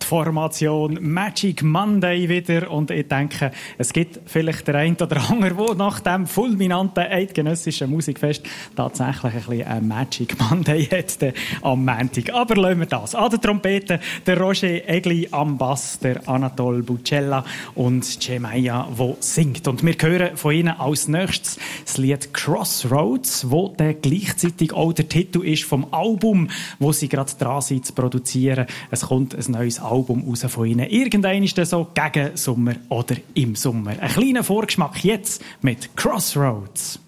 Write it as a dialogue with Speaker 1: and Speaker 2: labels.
Speaker 1: die Formation Magic Monday wieder. Und ich denke, es gibt vielleicht der eine oder andere, der nach dem fulminanten eidgenössischen Musikfest tatsächlich ein bisschen ein Magic Monday hat am Montag. Aber lassen wir das. An der Trompete der Roger Egli, am Bass der Anatole Bucella und Cemaya, der singt. Und wir hören von ihnen als nächstes das Lied Crossroads, wo dann gleichzeitig auch der Titel ist vom Album, wo sie gerade dran sind zu produzieren. Es kommt ein neues Album raus von ihnen. Irgendwann ist das so gegen Sommer oder im Sommer. Ein kleiner Vorgeschmack jetzt mit Crossroads.